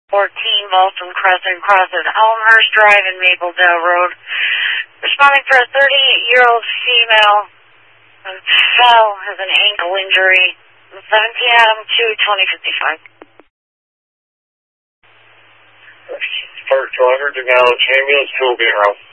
14 Bolton Crescent crosses Elmhurst Drive and Mapledale Road. Responding for a 38-year-old female who fell, has an ankle injury. 17 Adam 2, 2055. First driver to Galloway Ambulance, 2 will be around.